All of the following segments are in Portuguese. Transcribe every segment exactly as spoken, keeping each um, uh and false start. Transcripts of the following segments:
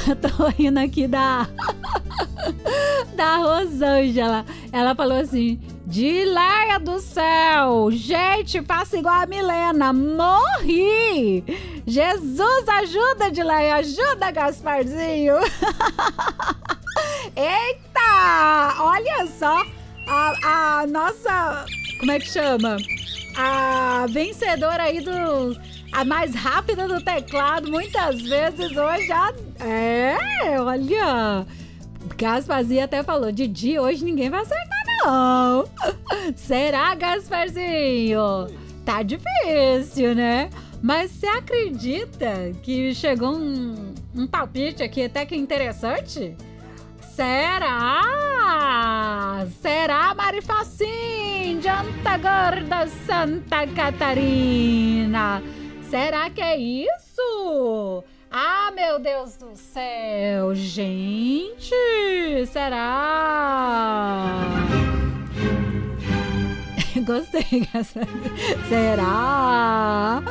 tô rindo aqui da... da Rosângela. Ela falou assim: Dileia do céu, gente, faça igual a Milena, morri! Jesus, ajuda, Dileia, ajuda, Gasparzinho! Eita, olha só, a, a nossa, como é que chama? A vencedora aí do, a mais rápida do teclado, muitas vezes hoje já, é, olha... Gasparzinho até falou: Didi, hoje ninguém vai acertar, não. Será, Gasparzinho? Tá difícil, né? Mas você acredita que chegou um, um palpite aqui até que interessante? Será? Será, Marifacim, Janta Gorda Santa Catarina? Será que é isso? Ah, meu Deus do céu, gente, será? Gostei, será?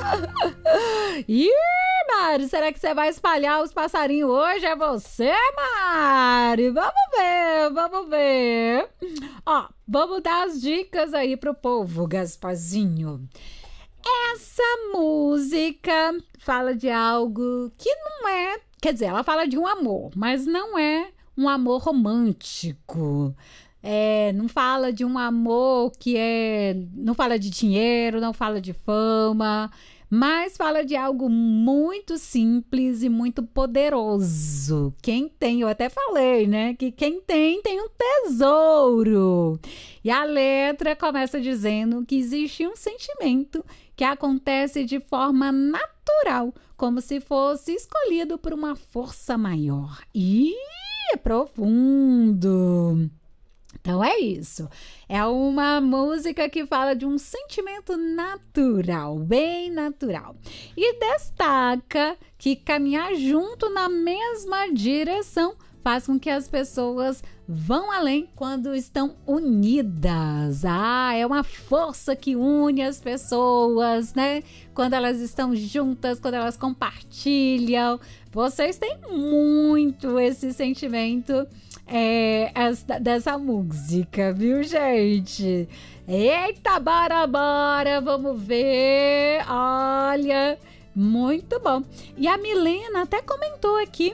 Ih, Mari, será que você vai espalhar os passarinhos hoje? É você, Mari? Vamos ver, vamos ver. Ó, vamos dar as dicas aí pro povo, Gasparzinho. Essa música fala de algo que não é... Quer dizer, ela fala de um amor, mas não é um amor romântico. É, não fala de um amor que é... Não fala de dinheiro, não fala de fama, mas fala de algo muito simples e muito poderoso. Quem tem, eu até falei, né? Que quem tem, tem um tesouro. E a letra começa dizendo que existe um sentimento que acontece de forma natural, como se fosse escolhido por uma força maior. Ih, é profundo! Então é isso, é uma música que fala de um sentimento natural, bem natural. E destaca que caminhar junto na mesma direção faz com que as pessoas vão além quando estão unidas. Ah, é uma força que une as pessoas, né? Quando elas estão juntas, quando elas compartilham. Vocês têm muito esse sentimento é, essa, dessa música, viu, gente? Eita, bora, bora, vamos ver. Olha, muito bom. E a Milena até comentou aqui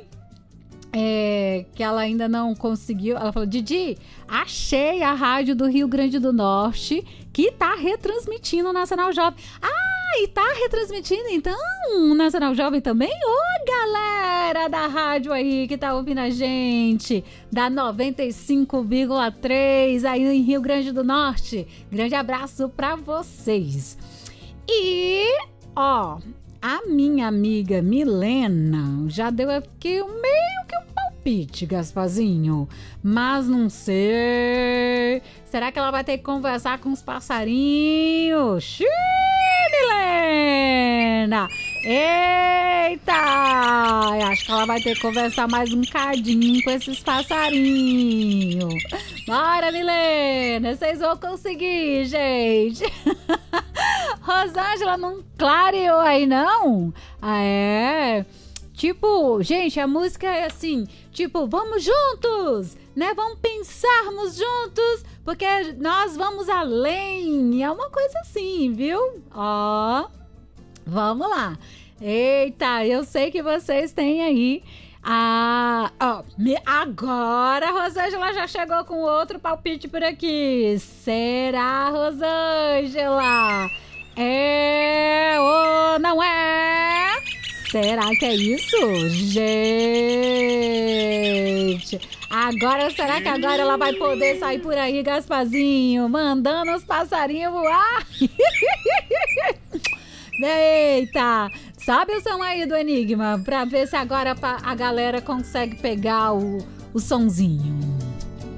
É, que ela ainda não conseguiu. Ela falou: Didi, achei a rádio do Rio Grande do Norte que tá retransmitindo o Nacional Jovem. Ah, e tá retransmitindo então o Nacional Jovem também? Ô, galera da rádio aí que tá ouvindo a gente, da noventa e cinco vírgula três aí em Rio Grande do Norte. Grande abraço pra vocês. E, ó, a minha amiga Milena já deu aqui meio que um palpite, Gasparzinho. Mas não sei. Será que ela vai ter que conversar com os passarinhos? Xiii, Milena! Eita! Acho que ela vai ter que conversar mais um cadinho com esses passarinhos. Bora, Milena! Vocês vão conseguir, gente! Rosângela não clareou aí, não? Ah, é? Tipo, gente, a música é assim, tipo, vamos juntos, né? Vamos pensarmos juntos, porque nós vamos além. É uma coisa assim, viu? Ó, vamos lá. Eita, eu sei que vocês têm aí a... Ó, me... agora a Rosângela já chegou com outro palpite por aqui. Será, Rosângela? É ou não é? Será que é isso? Gente, agora, será que agora ela vai poder sair por aí, Gasparzinho, mandando os passarinhos voar? Eita, sabe o som aí do Enigma? Pra ver se agora a galera consegue pegar o, o sonzinho.